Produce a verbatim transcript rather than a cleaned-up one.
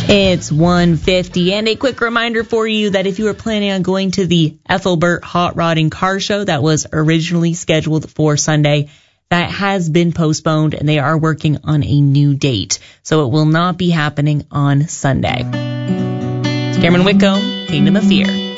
It's one fifty, and a quick reminder for you that if you were planning on going to the Ethelbert Hot Rodding Car Show that was originally scheduled for Sunday, that has been postponed, and they are working on a new date. So it will not be happening on Sunday. It's Cameron Whitcomb, Kingdom of Fear.